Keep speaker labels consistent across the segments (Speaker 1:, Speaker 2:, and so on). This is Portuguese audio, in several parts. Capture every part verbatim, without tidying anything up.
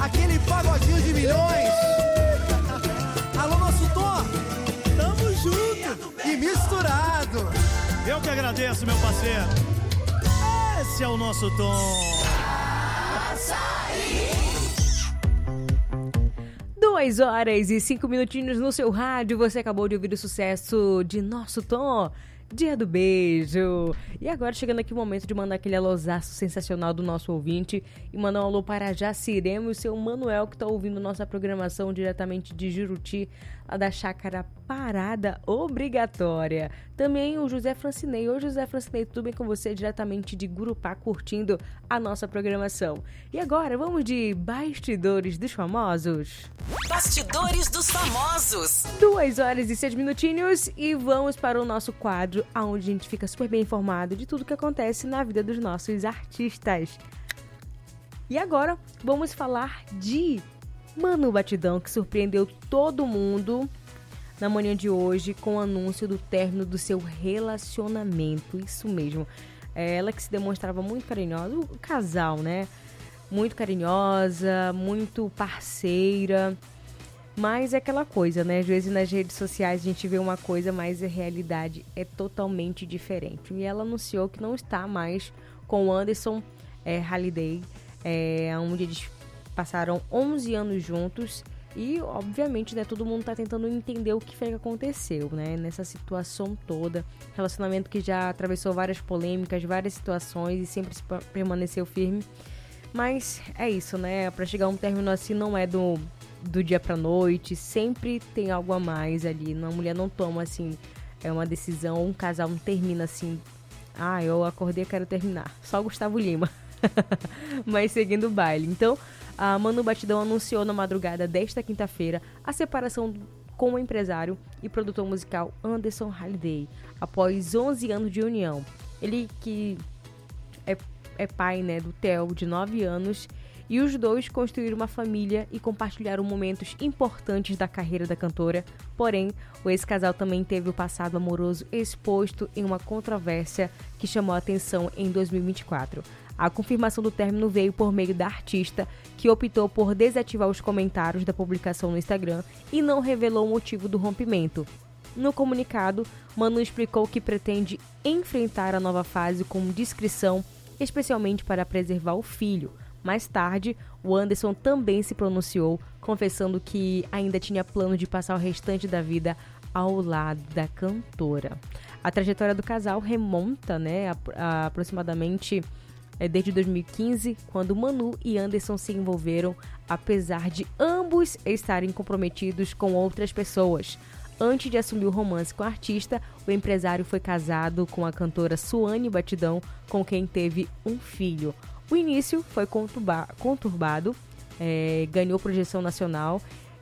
Speaker 1: aquele pagodinho de milhões. Alô, nosso Tom, tamo junto e misturado.
Speaker 2: Eu que agradeço, meu parceiro. Esse é o nosso Tom.
Speaker 3: Duas horas e cinco minutinhos no seu rádio. Você acabou de ouvir o sucesso de Nosso Tom, Dia do Beijo. E agora chegando aqui o momento de mandar aquele alôzaço sensacional do nosso ouvinte e mandar um alô para Jaciremo e o seu Manuel, que está ouvindo nossa programação diretamente de Juruti, lá da Chácara Parada Obrigatória. Também o José Francinei. Oi, José Francinei, tudo bem com você? Diretamente de Gurupá, curtindo a nossa programação. E agora vamos de Bastidores dos Famosos.
Speaker 4: Bastidores dos Famosos.
Speaker 3: Duas horas e seis minutinhos e vamos para o nosso quadro, onde a gente fica super bem informado de tudo que acontece na vida dos nossos artistas. E agora vamos falar de Manu Batidão, que surpreendeu todo mundo na manhã de hoje com o anúncio do término do seu relacionamento. Isso mesmo. É ela que se demonstrava muito carinhosa, o casal, né? Muito carinhosa, muito parceira. Mas é aquela coisa, né? Às vezes nas redes sociais a gente vê uma coisa, mas a realidade é totalmente diferente. E ela anunciou que não está mais com o Anderson é, Haliday, é, onde eles passaram onze anos juntos e, obviamente, né, todo mundo tá tentando entender o que foi que aconteceu, né, nessa situação toda. Relacionamento que já atravessou várias polêmicas, várias situações e sempre permaneceu firme. Mas é isso, né, pra chegar a um término assim não é do, do dia pra noite, sempre tem algo a mais ali. Uma mulher não toma, assim, é uma decisão, um casal não termina assim, ah, eu acordei e quero terminar. Só Gustavo Lima. Mas seguindo o baile. Então, a Manu Batidão anunciou na madrugada desta quinta-feira a separação com o empresário e produtor musical Anderson Haliday, após onze anos de união. Ele que é, é pai, né, do Theo, de nove anos, e os dois construíram uma família e compartilharam momentos importantes da carreira da cantora. Porém, o ex-casal também teve o passado amoroso exposto em uma controvérsia que chamou a atenção em dois mil e vinte e quatro. A confirmação do término veio por meio da artista, que optou por desativar os comentários da publicação no Instagram e não revelou o motivo do rompimento. No comunicado, Manu explicou que pretende enfrentar a nova fase com discrição, especialmente para preservar o filho. Mais tarde, o Anderson também se pronunciou, confessando que ainda tinha plano de passar o restante da vida ao lado da cantora. A trajetória do casal remonta, né, a, a, aproximadamente é, desde dois mil e quinze, quando Manu e Anderson se envolveram, apesar de ambos estarem comprometidos com outras pessoas. Antes de assumir o romance com a artista, o empresário foi casado com a cantora Suane Batidão, com quem teve um filho. O início foi conturba- conturbado, é, ganhou projeção nacional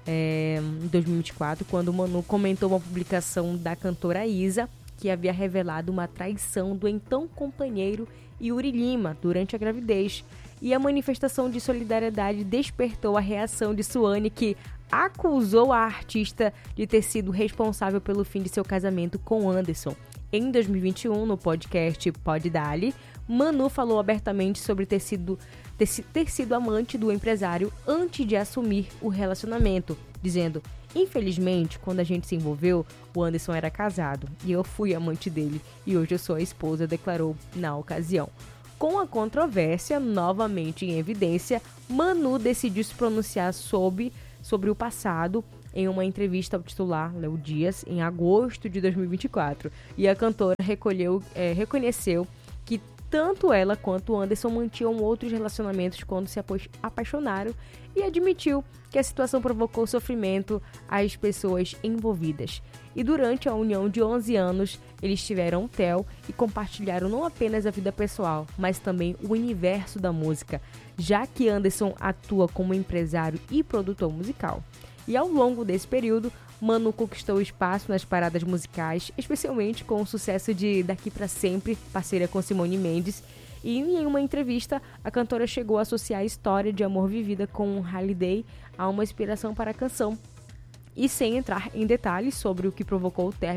Speaker 3: é, em dois mil e vinte e quatro, quando Manu comentou uma publicação da cantora Isa, que havia revelado uma traição do então companheiro Yuri Lima durante a gravidez. E a manifestação de solidariedade despertou a reação de Suane, que acusou a artista de ter sido responsável pelo fim de seu casamento com Anderson. Em dois mil e vinte e um, no podcast Pod Dali, Manu falou abertamente sobre ter sido, ter, ter sido amante do empresário antes de assumir o relacionamento, dizendo: infelizmente, quando a gente se envolveu, o Anderson era casado e eu fui amante dele e hoje eu sou a esposa, declarou na ocasião. Com a controvérsia novamente em evidência, Manu decidiu se pronunciar sobre, sobre o passado em uma entrevista ao titular Léo Dias em agosto de dois mil e vinte e quatro. E a cantora recolheu, é, reconheceu que tanto ela quanto o Anderson mantinham outros relacionamentos quando se apaixonaram e admitiu que a situação provocou sofrimento às pessoas envolvidas. E durante a união de onze anos, eles tiveram um Theo e compartilharam não apenas a vida pessoal, mas também o universo da música, já que Anderson atua como empresário e produtor musical. E ao longo desse período, Manu conquistou espaço nas paradas musicais, especialmente com o sucesso de Daqui Pra Sempre, parceira com Simone Mendes. E em uma entrevista, a cantora chegou a associar a história de amor vivida com Haliday a uma inspiração para a canção. E sem entrar em detalhes sobre o que provocou o término,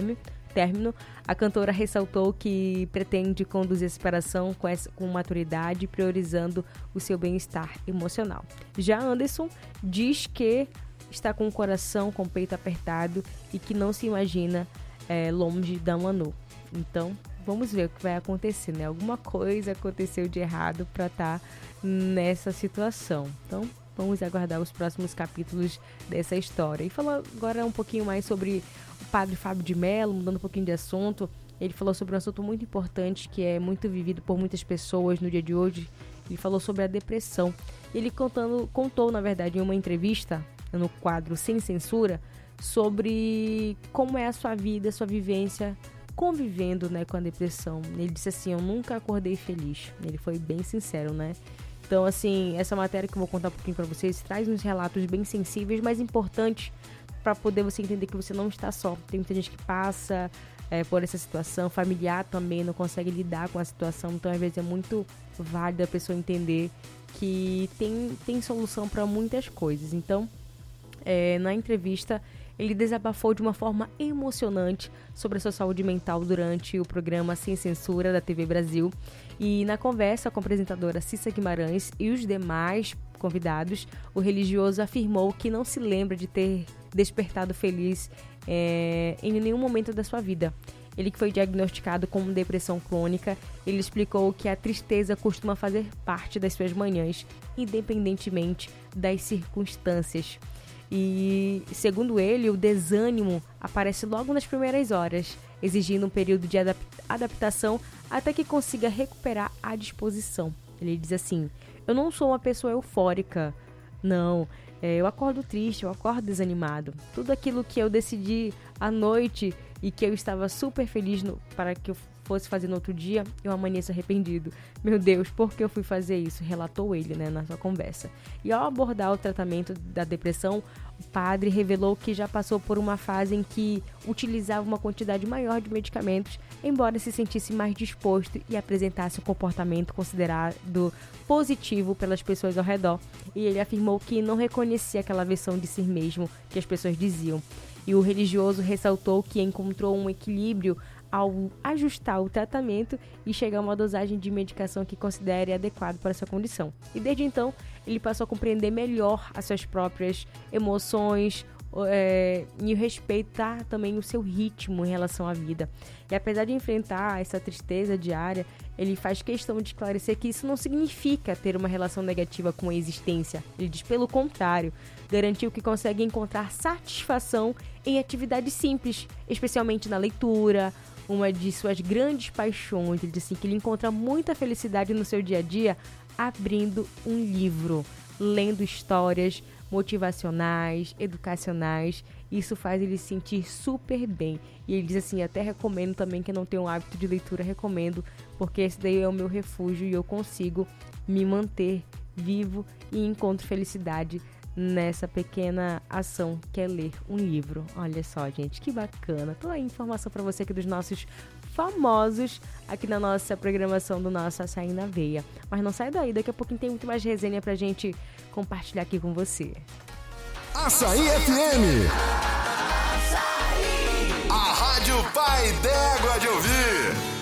Speaker 3: término, a cantora ressaltou que pretende conduzir a separação com, essa, com maturidade, priorizando o seu bem-estar emocional. Já Anderson diz que está com o coração, com o peito apertado e que não se imagina é, longe da Manu. Então, vamos ver o que vai acontecer, né? Alguma coisa aconteceu de errado para estar nessa situação. Então, vamos aguardar os próximos capítulos dessa história. E falou agora um pouquinho mais sobre o padre Fábio de Mello, mudando um pouquinho de assunto. Ele falou sobre um assunto muito importante que é muito vivido por muitas pessoas no dia de hoje. Ele falou sobre a depressão. Ele contando, contou, na verdade, em uma entrevista no quadro Sem Censura, sobre como é a sua vida, a sua vivência convivendo, né, com a depressão. Ele disse assim: eu nunca acordei feliz. Ele foi bem sincero, né? Então, assim, essa matéria que eu vou contar um pouquinho para vocês traz uns relatos bem sensíveis, mas importantes para poder você entender que você não está só. Tem muita gente que passa é, por essa situação, familiar também não consegue lidar com a situação, então às vezes é muito válido a pessoa entender que tem, tem solução para muitas coisas. Então, é, na entrevista, ele desabafou de uma forma emocionante sobre a sua saúde mental durante o programa Sem Censura da T V Brasil. E na conversa com a apresentadora Cissa Guimarães e os demais convidados, o religioso afirmou que não se lembra de ter despertado feliz é, em nenhum momento da sua vida. Ele que foi diagnosticado com depressão crônica, ele explicou que a tristeza costuma fazer parte das suas manhãs, independentemente das circunstâncias. E, segundo ele, o desânimo aparece logo nas primeiras horas, exigindo um período de adap- adaptação até que consiga recuperar a disposição. Ele diz assim: eu não sou uma pessoa eufórica, não, é, eu acordo triste, eu acordo desanimado. Tudo aquilo que eu decidi à noite e que eu estava super feliz no, para que eu fosse fazer no outro dia, eu amanheço arrependido. Meu Deus, por que eu fui fazer isso? Relatou ele, né, na sua conversa. E ao abordar o tratamento da depressão, o padre revelou que já passou por uma fase em que utilizava uma quantidade maior de medicamentos, embora se sentisse mais disposto e apresentasse um comportamento considerado positivo pelas pessoas ao redor. E ele afirmou que não reconhecia aquela versão de si mesmo que as pessoas diziam. E o religioso ressaltou que encontrou um equilíbrio ao ajustar o tratamento e chegar a uma dosagem de medicação que considere adequado para sua condição. E desde então, ele passou a compreender melhor as suas próprias emoções é, e respeitar também o seu ritmo em relação à vida. E apesar de enfrentar essa tristeza diária, ele faz questão de esclarecer que isso não significa ter uma relação negativa com a existência. Ele diz, pelo contrário, garantiu que consegue encontrar satisfação em atividades simples, especialmente na leitura, uma de suas grandes paixões. Ele diz assim, que ele encontra muita felicidade no seu dia a dia abrindo um livro, lendo histórias motivacionais, educacionais. Isso faz ele se sentir super bem. E ele diz assim, até recomendo também, que não tem um hábito de leitura, recomendo, porque esse daí é o meu refúgio e eu consigo me manter vivo e encontro felicidade nessa pequena ação que é ler um livro. Olha só, gente, que bacana. Toda a informação para você aqui dos nossos famosos aqui na nossa programação do nosso Açaí na Veia. Mas não sai daí, daqui a pouquinho tem muito mais resenha pra gente compartilhar aqui com você.
Speaker 5: Açaí F M. Açaí. A Rádio Pai d'Égua de ouvir.